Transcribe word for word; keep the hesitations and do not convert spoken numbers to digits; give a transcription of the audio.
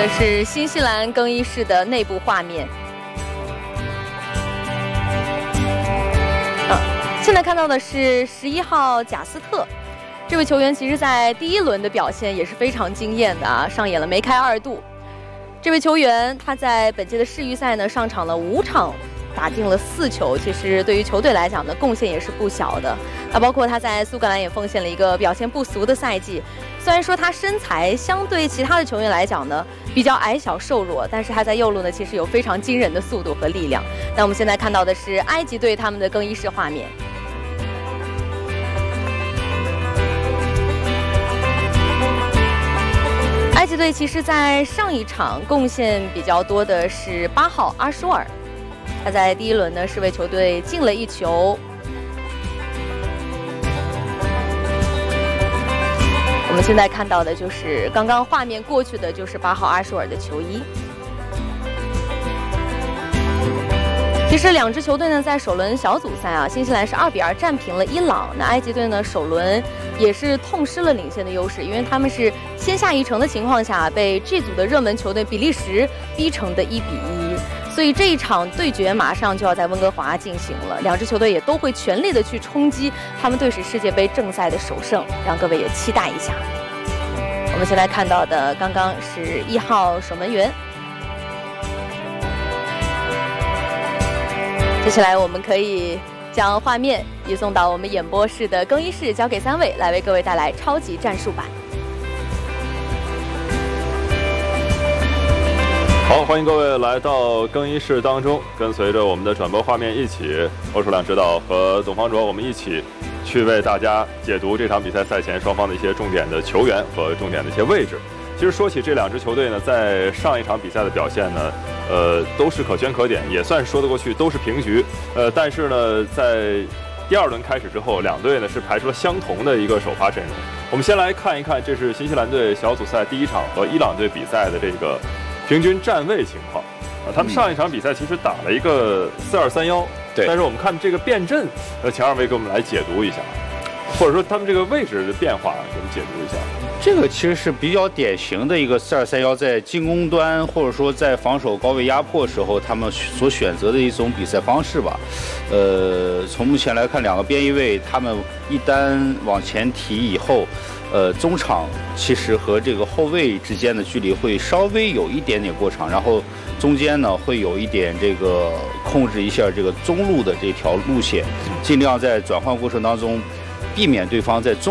这是新西兰更衣室的内部画面。啊，现在看到的是十一号贾斯特，这位球员其实在第一轮的表现也是非常惊艳的啊，上演了梅开二度。这位球员他在本届的世预赛呢上场了五场，打进了四球，其实对于球队来讲呢贡献也是不小的。那包括他在苏格兰也奉献了一个表现不俗的赛季。虽然说他身材相对其他的球员来讲呢比较矮小瘦弱，但是他在右路呢其实有非常惊人的速度和力量。那我们现在看到的是埃及队他们的更衣室画面。埃及队其实在上一场贡献比较多的是八号阿舒尔，他在第一轮呢是为球队进了一球。我们现在看到的就是刚刚画面过去的就是八号阿舒尔的球衣。其实两支球队呢在首轮小组赛啊，新西兰是二比二战平了伊朗。那埃及队呢首轮也是痛失了领先的优势，因为他们是先下一城的情况下被这组的热门球队比利时逼成的一比一。所以这一场对决马上就要在温哥华进行了，两支球队也都会全力的去冲击他们队史世界杯正赛的首胜，让各位也期待一下。我们现在看到的刚刚是一号守门员。接下来我们可以将画面移送到我们演播室的更衣室，交给三位来为各位带来超级战术版。 好，欢迎各位来到更衣室当中，跟随着我们的转播画面一起，欧楚亮指导和董方卓，我们一起去为大家解读这场比赛赛前双方的一些重点的球员和重点的一些位置。其实说起这两支球队呢，在上一场比赛的表现呢，呃，都是可圈可点，也算是说得过去，都是平局。呃，但是呢，在第二轮开始之后，两队呢是排出了相同的一个首发阵容。我们先来看一看，这是新西兰队小组赛第一场和伊朗队比赛的这个平均站位情况啊。他们上一场比赛其实打了一个四二三幺，对。但是我们看这个变阵，呃，请二位给我们来解读一下，或者说他们这个位置的变化，给我们解读一下。 这个其实是比较典型的一个四二三幺，在进攻端或者说在防守高位压迫时候，他们所选择的一种比赛方式吧。呃，从目前来看，两个边翼位他们一旦往前提以后，呃，中场其实和这个后卫之间的距离会稍微有一点点过长，然后中间呢会有一点这个控制一下这个中路的这条路线，尽量在转换过程当中避免对方在中